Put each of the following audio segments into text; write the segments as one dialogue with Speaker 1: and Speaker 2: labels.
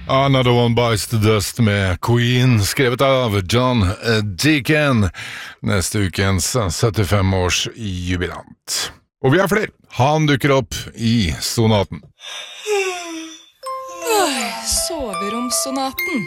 Speaker 1: Another One Bites the Dust med Queen, skrevet av John Deacon, neste ukens 75-års jubilant. Og vi har flere. Han dukker opp i sonaten.
Speaker 2: Soveromssonaten.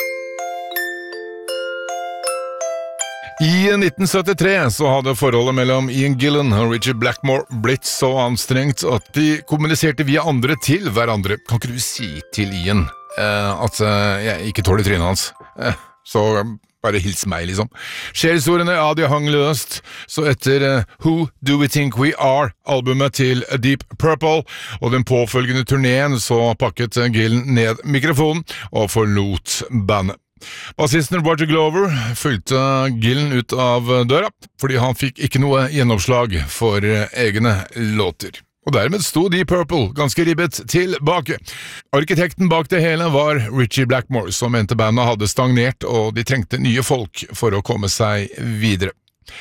Speaker 1: I 1973 så hadde forholdet mellom Ian Gillan og Richie Blackmore blitt så anstrengt at de kommuniserte via andre til hverandre. Kan ikke du si til Ian at jeg ikke tåler trynet hans? Så bare hils meg, liksom. Sjelsordene, ja, de hang løst, så etter Who Do We Think We Are, albumet til Deep Purple, og den påfølgende turneen, så pakket Gillan ned mikrofonen og forlot bandet. Bassisten Roger Glover fulgte Gillan ut av døra, fordi han fikk ikke noe gjennomslag for egne låter. Og dermed sto Deep Purple ganske ribbet tilbake. Arkitekten bak det hele var Richie Blackmore, som mente bandet hadde stagnert, og de trengte nye folk for å komme seg videre.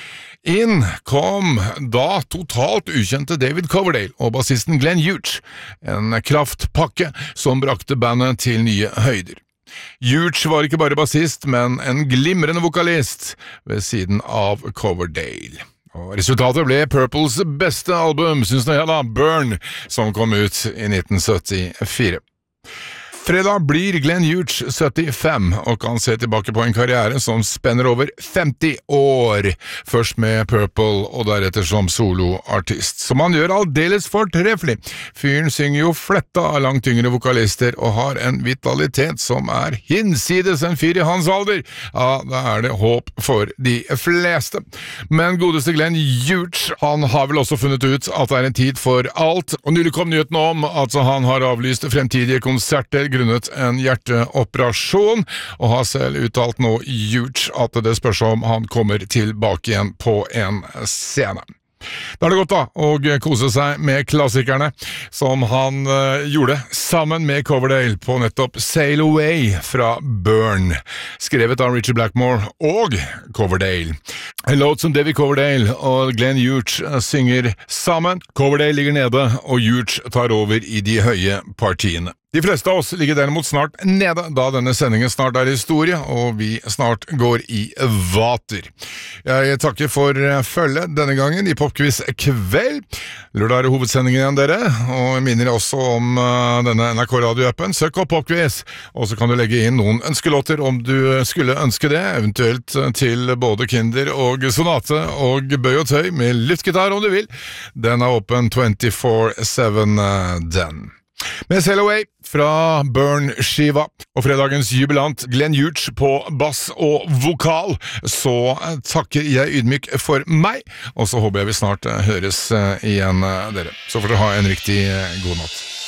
Speaker 1: Inn kom da totalt ukjente David Coverdale og bassisten Glenn Hughes, en kraftpakke som brakte bandet til nye høyder. Hughes var ikke bare bassist, men en glimrende vokalist ved siden av Coverdale. Og resultatet ble Purples beste album, synes jeg da, Burn, som kom ut i 1974. Fredag blir Glenn Hughes 75 og kan se tilbake på en karriere som spenner over 50 år, først med Purple og deretter som soloartist, som han gjør aldeles fortreffelig. Fyren synger jo fletta av langt yngre vokalister og har en vitalitet som hinsides en fyr i hans alder. Ja, da det håp for de fleste. Men godeste Glenn Hughes, han har vel også funnet ut at det en tid for alt, og nylig kom nyheten om at han har avlyst fremtidige konserter grunnet en hjerteoperasjon, og har selv uttalt nå Hughes at det spørs om han kommer tilbake igjen på en scene. Da det godt da, å kose seg med klassikerne, som han gjorde sammen med Coverdale på nettopp Sail Away fra Burn, skrevet av Richie Blackmore og Coverdale. En låt som David Coverdale og Glenn Hughes synger sammen. Coverdale ligger nede, og Hughes tar over i de høye partiene. De fleste av oss ligger derimot snart nede, da denne sendingen snart historie, og vi snart går i vater. Jeg takker for følget denne gangen i Popquiz kveld. Lørdag hovedsendingen igjen, dere, og jeg minner også om denne NRK Radio-appen. Søk opp Popquiz, og så kan du legge inn noen ønskelåter om du skulle ønske det, eventuelt til både Kinder og Sonate og Bøy og Tøy med luftgitar om du vil. Den åpen 24/7 den. Med Sail Away fra Burn-skiva og fredagens jubilant Glenn Hughes på bass og vokal, så takker jeg ydmyk for meg, og så håper jeg vi snart høres igjen, dere. Så får dere ha en riktig god natt.